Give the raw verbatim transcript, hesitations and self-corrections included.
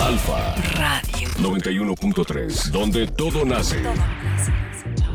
Alfa Radio noventa y uno punto tres, donde todo nace. Todo nace.